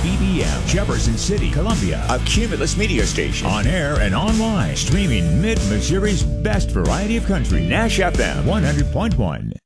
WBBM, Jefferson City, Columbia. A Cumulus media station. On air and online. Streaming Mid-Missouri's best variety of country. Nash FM 100.1.